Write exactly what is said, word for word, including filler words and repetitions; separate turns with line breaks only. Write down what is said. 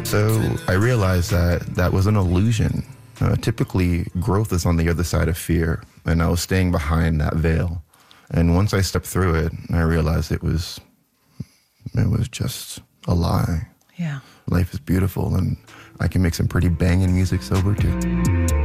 So I realized that that was an illusion. Uh, typically, growth is on the other side of fear, and I was staying behind that veil. And once I stepped through it, I realized it was it was just a lie.
Yeah.
Life is beautiful, and I can make some pretty banging music sober, too.